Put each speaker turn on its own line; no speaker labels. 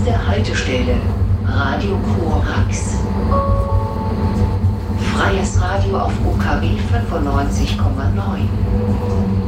Nächste Haltestelle, Radio Korax. Freies Radio auf UKW 95,9.